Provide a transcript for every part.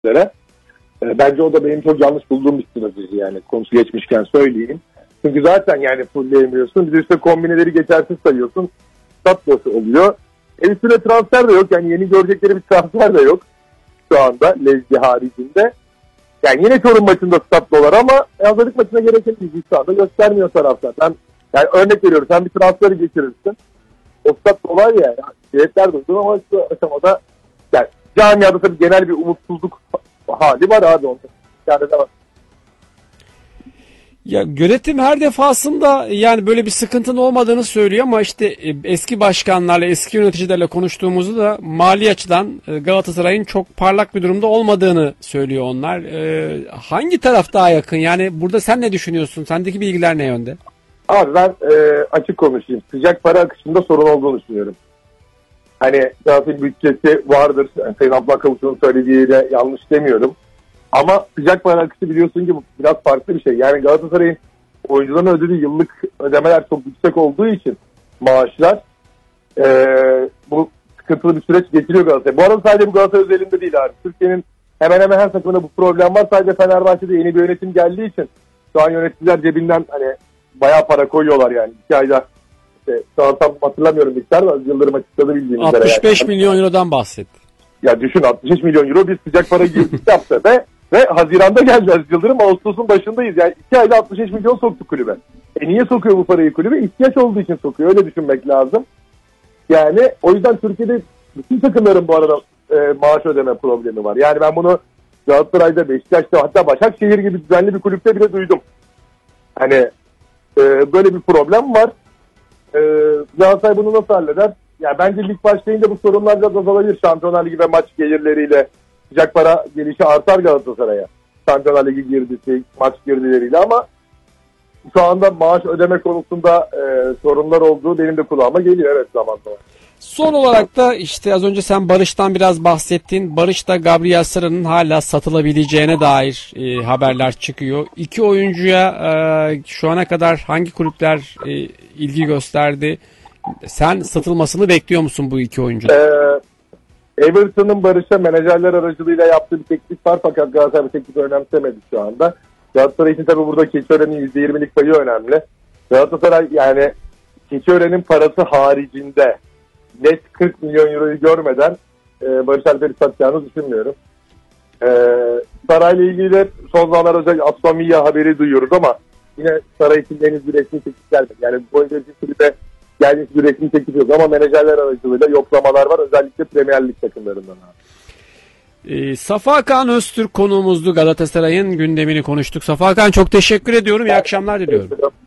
üzere. Bence o da benim çok yanlış bulduğum bir strateji, yani konusu geçmişken söyleyeyim. Çünkü zaten yani fullleyemiyorsun. Bir de işte kombineleri geçersiz sayıyorsun. Stat boşu oluyor. Üstüne transfer de yok. Yani yeni görecekleri bir transfer de yok şu anda Lezgi haricinde. Yani yine Çorum maçında statlılar ama hazırlık maçına gereken ilgi şu anda göstermiyor taraftar. Yani örnek veriyorum, sen bir transferi geçirirsin. O stat dolar ya. Şehitler duydum ama şu aşamada yani camiada tabii genel bir umutsuzluk hali var abi onda. Yani de var. Ya yönetim her defasında yani böyle bir sıkıntının olmadığını söylüyor ama işte eski başkanlarla, eski yöneticilerle konuştuğumuzda da mali açıdan Galatasaray'ın çok parlak bir durumda olmadığını söylüyor onlar. Hangi taraf daha yakın? Yani burada sen ne düşünüyorsun? Sendeki bilgiler ne yönde? Abi ben açık konuşayım. Sıcak para akışında sorun olduğunu düşünüyorum. Hani Galatasaray'ın bütçesi vardır. Yani Sayın Abdullah Kavuş'un söylediğiyle yanlış demiyorum. Ama sıcak para akışı biliyorsun ki bu biraz farklı bir şey. Yani Galatasaray'ın oyuncuların ödediği yıllık ödemeler çok yüksek olduğu için maaşlar bu sıkıntılı bir süreç getiriyor Galatasaray. Bu arada sadece bu Galatasaray özelinde değil abi. Türkiye'nin hemen hemen her takımında bu problem var. Sadece Fenerbahçe'de yeni bir yönetim geldiği için şu an yöneticiler cebinden hani bayağı para koyuyorlar yani. 2 ayda işte, tam hatırlamıyorum miktar da Yıldırım açıkladı bildiğiniz üzere. 65 milyon eurodan bahsetti. Ya düşün, 65 milyon euro bir sıcak para girdik yaptı ve Haziran'da geleceğiz Yıldırım. Ağustos'un başındayız. Yani 2 ayda 65 milyon soktu kulübe. Niye sokuyor bu parayı kulübe? İhtiyaç olduğu için sokuyor. Öyle düşünmek lazım. Yani o yüzden Türkiye'de bütün takımların bu arada maaş ödeme problemi var. Yani ben bunu Galatasaray'da, Beşiktaş'ta, hatta Başakşehir gibi düzenli bir kulüpte bile duydum. Hani böyle bir problem var. Galatasaray bunu nasıl halleder? Yani bence lig başlayınca bu sorunlar biraz azalabilir. Şampiyonlar Ligi ve maç gelirleriyle sıcak para gelişi artar Galatasaray'a. Şampiyonlar Ligi girdisi, maç girdileriyle ama şu anda maaş ödeme konusunda sorunlar olduğu benim de kulağıma geliyor evet zaman zaman. Son olarak da işte az önce sen Barış'tan biraz bahsettin. Barış'ta Gabriel Sara'nın hala satılabileceğine dair haberler çıkıyor. İki oyuncuya şu ana kadar hangi kulüpler ilgi gösterdi? Sen satılmasını bekliyor musun bu iki oyuncudan? Everton'un Barış'a menajerler aracılığıyla yaptığı bir teklif var fakat Galatasaray bu teklifi önemsemedi şu anda. Galatasaray için tabii burada Keçiören'in %20'lik payı önemli. Galatasaray yani Keçiören'in parası haricinde net 40 milyon euroyu görmeden Barış Alper'i satacağını düşünmüyorum. Saray'la ilgili de son zamanlar özellikle Asfamiya haberi duyuyoruz ama yine Saray için henüz bir resmi teklif gelmedi. Yani bu oyuncu için kulübe gelmiş bir resmi teklif yok ama menajerler aracılığıyla yoklamalar var. Özellikle Premier Lig takımlarından abi. Safa Kaan Öztürk konuğumuzdu. Galatasaray'ın gündemini konuştuk. Safa Kaan çok teşekkür ediyorum. İyi akşamlar diliyorum.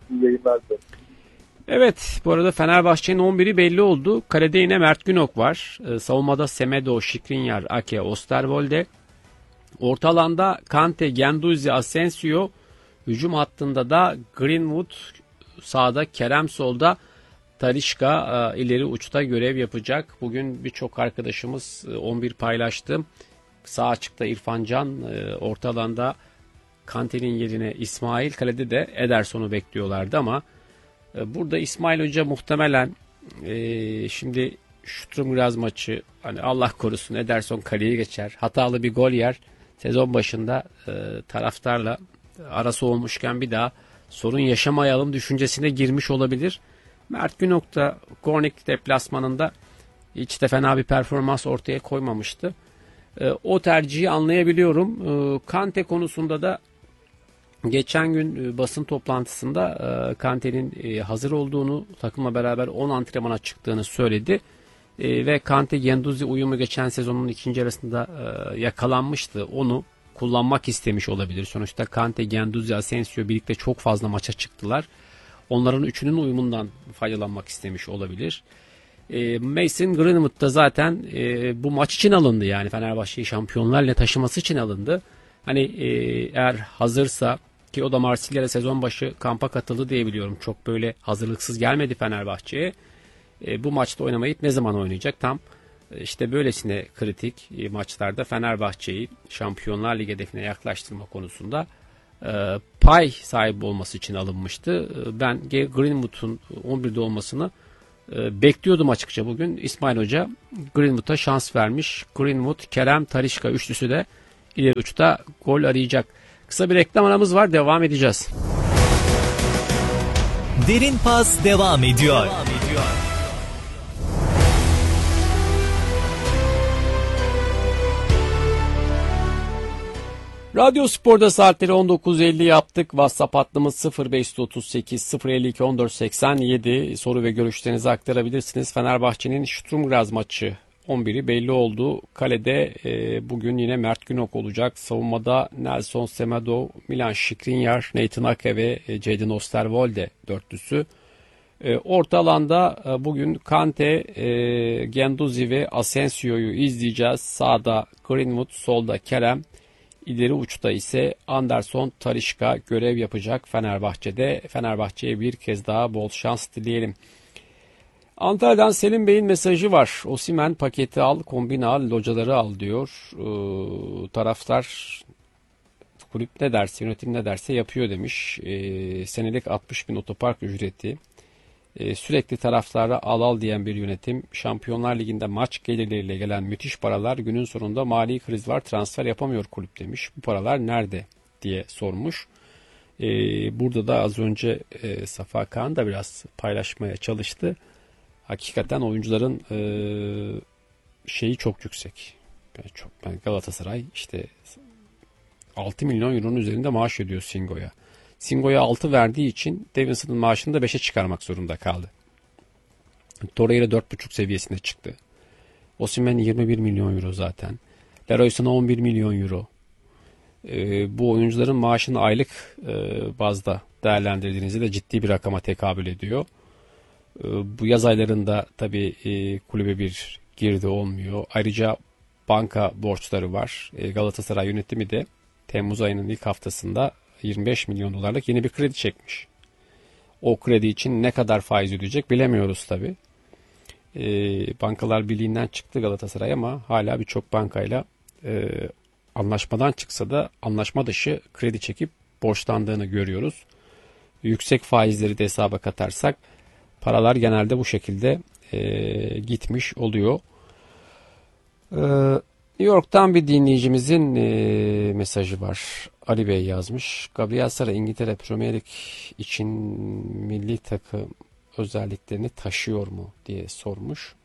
Evet, bu arada Fenerbahçe'nin 11'i belli oldu. Kalede yine Mert Günok var. Savunmada Semedo, Skriniar, Ake, Osterwolde. Orta alanda Kante, Guendouzi, Asensio. Hücum hattında da Greenwood, sağda Kerem, solda Talisca ileri uçta görev yapacak. Bugün birçok arkadaşımız 11 paylaştı. Sağ açıkta İrfan Can, orta alanda Kante'nin yerine İsmail, kalede de Ederson'u bekliyorlardı ama burada İsmail Hoca muhtemelen şimdi Stuttgart maçı hani Allah korusun Ederson kaleye geçer, hatalı bir gol yer, sezon başında taraftarla arası olmuşken bir daha sorun yaşamayalım düşüncesine girmiş olabilir. Mert Günok da Gornik deplasmanında hiç de fena bir performans ortaya koymamıştı. O tercihi anlayabiliyorum. Kante konusunda da geçen gün basın toplantısında Kante'nin hazır olduğunu, takımla beraber 10 antrenmana çıktığını söyledi. Ve Kante Guendouzi uyumu geçen sezonun ikinci arasında yakalanmıştı. Onu kullanmak istemiş olabilir. Sonuçta Kante, Guendouzi, Asensio birlikte çok fazla maça çıktılar. Onların üçünün uyumundan faydalanmak istemiş olabilir. Mason Greenwood da zaten bu maç için alındı. Yani Fenerbahçe'yi Şampiyonlar Ligi'ne taşıması için alındı. Hani eğer hazırsa, ki o da Marsilya'da sezon başı kampa katıldı diye biliyorum. Çok böyle hazırlıksız gelmedi Fenerbahçe'ye. Bu maçta oynamayıp ne zaman oynayacak? Tam işte böylesine kritik maçlarda Fenerbahçe'yi Şampiyonlar Ligi hedefine yaklaştırma konusunda pay sahibi olması için alınmıştı. Ben Greenwood'un 11'de olmasını bekliyordum açıkça bugün. İsmail Hoca Greenwood'a şans vermiş. Greenwood, Kerem, Talisca üçlüsü de ileri uçta gol arayacak. Kısa bir reklam aramız var. Devam edeceğiz. Derin Pas devam ediyor. Radyo Spor'da saatleri 19.50 yaptık. WhatsApp hattımız 0538 052 1487. Soru ve görüşlerinizi aktarabilirsiniz. Fenerbahçe'nin Sturm Graz maçı 11'i belli oldu. Kalede bugün yine Mert Günok olacak. Savunmada Nelson Semedo, Milan Skriniar, Nathan Ake ve Jadon Osterwolde dörtlüsü. Orta alanda bugün Kante, Guendouzi ve Asensio'yu izleyeceğiz. Sağda Greenwood, solda Kerem. İleri uçta ise Anderson, Talisca görev yapacak Fenerbahçe'de. Fenerbahçe'ye bir kez daha bol şans dileyelim. Antalya'dan Selim Bey'in mesajı var. Osimhen paketi al, kombine al, locaları al diyor. Taraftar kulüp ne derse, yönetim ne derse yapıyor demiş. Senelik 60 bin otopark ücreti. Sürekli taraftarı al diyen bir yönetim, Şampiyonlar Ligi'nde maç gelirleriyle gelen müthiş paralar, günün sonunda mali kriz var, transfer yapamıyor kulüp demiş. Bu paralar nerede diye sormuş. Burada da az önce Safa Kağan da biraz paylaşmaya çalıştı. Hakikaten oyuncuların şeyi çok yüksek. Yani Galatasaray işte 6 milyon euronun üzerinde maaş ödüyor Singo'ya. Singo'ya 6 verdiği için Davinson'ın maaşını da 5'e çıkarmak zorunda kaldı. Torreira 4,5 seviyesinde çıktı. Osimhen 21 milyon euro zaten. Leroy Sané 11 milyon euro. Bu oyuncuların maaşını aylık bazda değerlendirdiğinizde de ciddi bir rakama tekabül ediyor. Bu yaz aylarında tabii kulübe bir girdi olmuyor. Ayrıca banka borçları var. Galatasaray yönetimi de Temmuz ayının ilk haftasında 25 milyon dolarlık yeni bir kredi çekmiş. O kredi için ne kadar faiz ödeyecek bilemiyoruz tabii. Bankalar Birliği'nden çıktı Galatasaray ama hala birçok bankayla anlaşmadan çıksa da anlaşma dışı kredi çekip borçlandığını görüyoruz. Yüksek faizleri de hesaba katarsak paralar genelde bu şekilde gitmiş oluyor. New York'tan bir dinleyicimizin mesajı var. Ali Bey yazmış. Gabriel Sara İngiltere Premier Lig için milli takım özelliklerini taşıyor mu diye sormuş.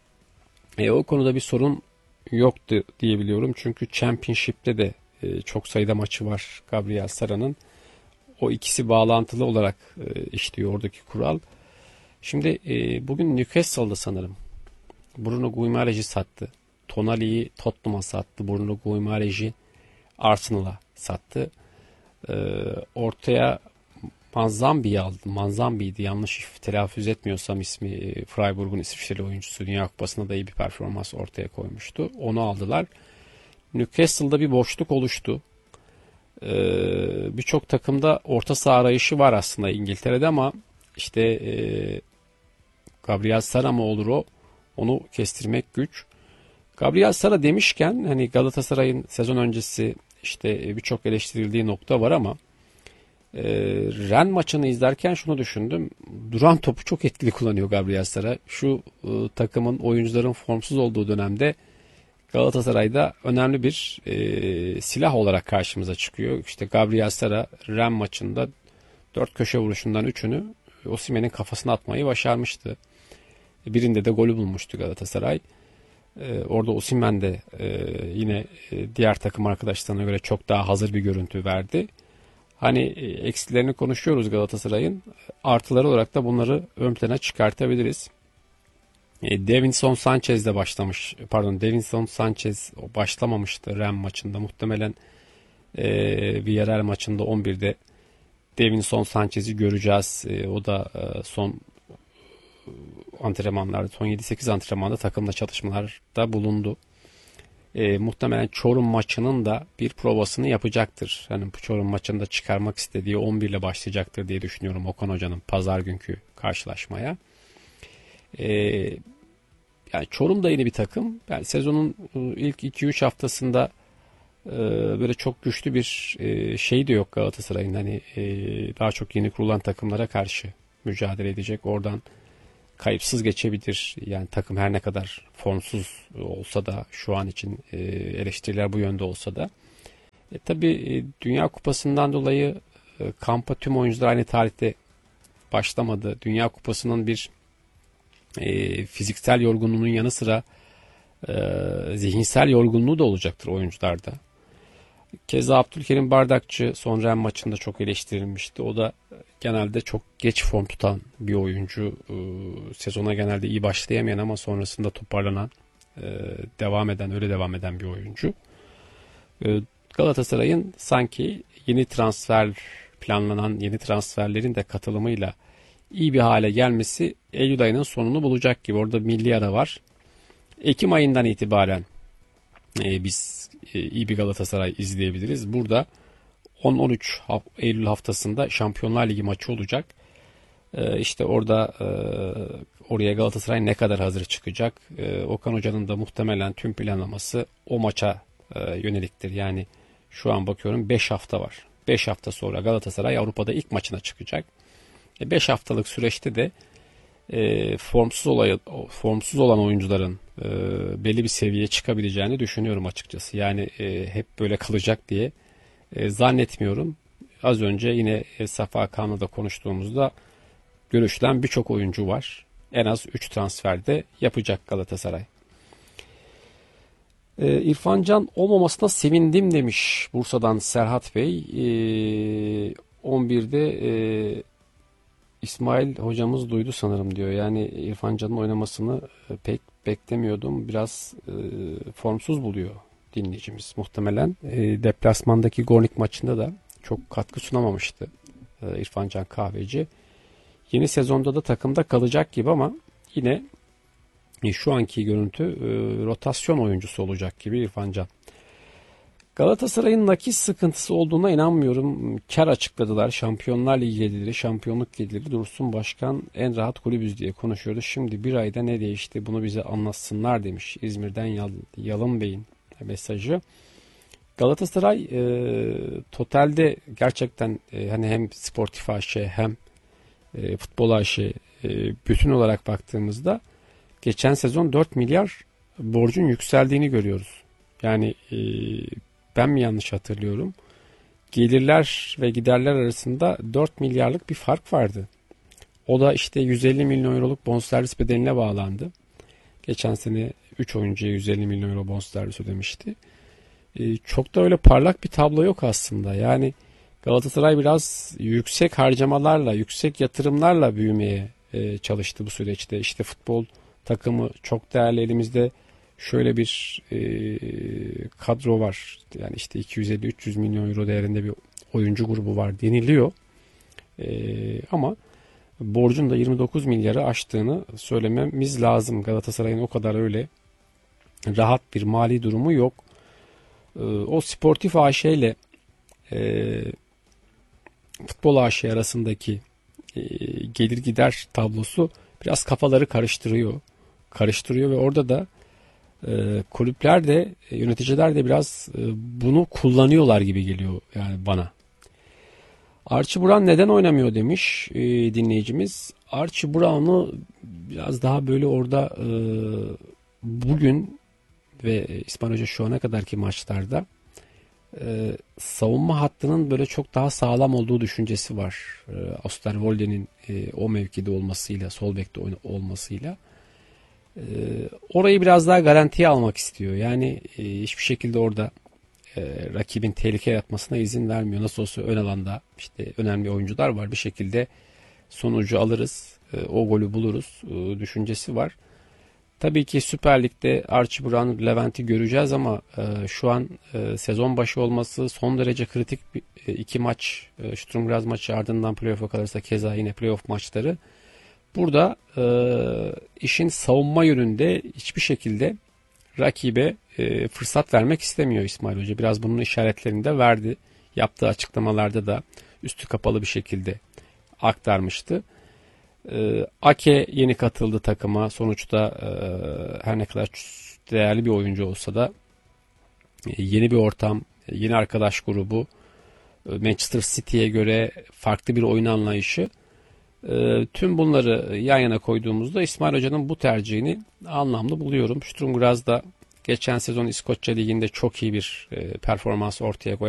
O konuda bir sorun yoktu diyebiliyorum. Çünkü Championship'te de çok sayıda maçı var Gabriel Sara'nın. O ikisi bağlantılı olarak işliyor oradaki kural. Şimdi bugün Newcastle'da sanırım Bruno Guimarães'i sattı. Tonali'yi Tottenham'a sattı. Bruno Guimarães'i Arsenal'a sattı. Ortaya Manzambi'yi aldı. Manzambi'ydi yanlış telaffuz etmiyorsam ismi. Freiburg'un İsviçreli oyuncusu. Dünya Kupası'nda da iyi bir performans ortaya koymuştu. Onu aldılar. Newcastle'da bir boşluk oluştu. Birçok takımda orta saha arayışı var aslında İngiltere'de ama işte Gabriel Sara mı olur o? Onu kestirmek güç. Gabriel Sara demişken hani Galatasaray'ın sezon öncesi işte birçok eleştirildiği nokta var ama Rennes maçını izlerken şunu düşündüm. Duran topu çok etkili kullanıyor Gabriel Sara. Şu takımın oyuncuların formsuz olduğu dönemde Galatasaray'da önemli bir silah olarak karşımıza çıkıyor. İşte Gabriel Sara Rennes maçında 4 köşe vuruşundan 3'ünü Osimhen'in kafasına atmayı başarmıştı. Birinde de golü bulmuştu Galatasaray. Orada Osimhen de yine diğer takım arkadaşlarına göre çok daha hazır bir görüntü verdi. Hani eksilerini konuşuyoruz Galatasaray'ın. Artıları olarak da bunları ön plana çıkartabiliriz. Davinson Sanchez de başlamış. Davinson Sanchez başlamamıştı Rennes maçında. Muhtemelen Villarreal maçında 11'de Davinson Sanchez'i göreceğiz. O da son antrenmanlarda, son 7-8 antrenmanda takımla çalışmalarda bulundu. Muhtemelen Çorum maçının da bir provasını yapacaktır. Yani bu Çorum maçında çıkarmak istediği 11 ile başlayacaktır diye düşünüyorum Okan Hoca'nın pazar günkü karşılaşmaya. Yani Çorum da yeni bir takım. Yani sezonun ilk 2-3 haftasında böyle çok güçlü bir şey de yok Galatasaray'ın. Hani daha çok yeni kurulan takımlara karşı mücadele edecek. Oradan kayıpsız geçebilir. Yani takım her ne kadar formsuz olsa da şu an için eleştiriler bu yönde olsa da. Tabii Dünya Kupası'ndan dolayı kampa tüm oyuncular aynı tarihte başlamadı. Dünya Kupası'nın bir fiziksel yorgunluğunun yanı sıra zihinsel yorgunluğu da olacaktır oyuncularda. Keza Abdülkerim Bardakçı son Rennes maçında çok eleştirilmişti. O da genelde çok geç form tutan bir oyuncu. Sezona genelde iyi başlayamayan ama sonrasında toparlanan, öyle devam eden bir oyuncu. Galatasaray'ın sanki planlanan yeni transferlerin de katılımıyla iyi bir hale gelmesi Eylül ayının sonunu bulacak gibi. Orada milli ara var. Ekim ayından itibaren biz iyi bir Galatasaray izleyebiliriz. Burada 10-13 Eylül haftasında Şampiyonlar Ligi maçı olacak. İşte oraya Galatasaray ne kadar hazır çıkacak? Okan Hoca'nın da muhtemelen tüm planlaması o maça yöneliktir. Yani şu an bakıyorum 5 hafta var. 5 hafta sonra Galatasaray Avrupa'da ilk maçına çıkacak. 5 haftalık süreçte de formsuz olan oyuncuların belli bir seviyeye çıkabileceğini düşünüyorum açıkçası. Yani hep böyle kalacak diye zannetmiyorum. Az önce yine Safa Kan'la da konuştuğumuzda görüşülen birçok oyuncu var. En az 3 transfer de yapacak Galatasaray. İrfan Can olmamasına sevindim demiş Bursa'dan Serhat Bey. 11'de İsmail hocamız duydu sanırım diyor. Yani İrfan Can'ın oynamasını pek beklemiyordum. Biraz formsuz buluyor dinleyicimiz. Muhtemelen deplasmandaki Gornik maçında da çok katkı sunamamıştı İrfan Can Kahveci. Yeni sezonda da takımda kalacak gibi ama yine şu anki görüntü rotasyon oyuncusu olacak gibi İrfan Can. Galatasaray'ın nakit sıkıntısı olduğuna inanmıyorum. Kar açıkladılar. Şampiyonlar Ligi gelirleri, şampiyonluk gelirleri. Dursun Başkan en rahat kulübüz diye konuşuyordu. Şimdi bir ayda ne değişti bunu bize anlatsınlar demiş. İzmir'den Yalın Bey'in mesajı. Galatasaray totalde gerçekten hani hem Sportif AŞ hem Futbol AŞ bütün olarak baktığımızda geçen sezon 4 milyar borcun yükseldiğini görüyoruz. Yani ben mi yanlış hatırlıyorum? Gelirler ve giderler arasında 4 milyarlık bir fark vardı. O da işte 150 milyon euroluk bonservis bedeline bağlandı. Geçen sene 3 oyuncuya 150 milyon euro bonservis ödemişti. Çok da öyle parlak bir tablo yok aslında. Yani Galatasaray biraz yüksek harcamalarla, yüksek yatırımlarla büyümeye çalıştı bu süreçte. İşte futbol takımı çok değerli, elimizde şöyle bir kadro var. Yani işte 250-300 milyon euro değerinde bir oyuncu grubu var deniliyor. Ama borcun da 29 milyarı aştığını söylememiz lazım. Galatasaray'ın o kadar öyle rahat bir mali durumu yok. O Sportif AŞ ile Futbol AŞ arasındaki gelir gider tablosu biraz kafaları karıştırıyor ve orada da kulüpler de yöneticiler de biraz bunu kullanıyorlar gibi geliyor yani bana. Archie Brown neden oynamıyor demiş dinleyicimiz. Archie Brown'u biraz daha böyle orada bugün ve İsmail Hoca şu ana kadarki maçlarda savunma hattının böyle çok daha sağlam olduğu düşüncesi var. Osterwolde'nin o mevkide olmasıyla, sol bekte olmasıyla orayı biraz daha garantiye almak istiyor. Yani hiçbir şekilde orada rakibin tehlike yaratmasına izin vermiyor. Nasıl olsa ön alanda işte önemli oyuncular var. Bir şekilde sonucu alırız, o golü buluruz düşüncesi var. Tabii ki Süper Lig'de Archie Brown, Levent'i göreceğiz ama şu an sezon başı olması son derece kritik. İki maç, Sturm Graz maçı ardından playoff'a kalırsa keza yine playoff maçları. Burada işin savunma yönünde hiçbir şekilde rakibe fırsat vermek istemiyor İsmail Hoca. Biraz bunun işaretlerini de verdi. Yaptığı açıklamalarda da üstü kapalı bir şekilde aktarmıştı. Ake yeni katıldı takıma. Sonuçta her ne kadar değerli bir oyuncu olsa da yeni bir ortam, yeni arkadaş grubu, Manchester City'ye göre farklı bir oyun anlayışı. Tüm bunları yan yana koyduğumuzda İsmail Hoca'nın bu tercihini anlamlı buluyorum. Sturm Graz'da geçen sezon İskoçya Ligi'nde çok iyi bir performans ortaya koyan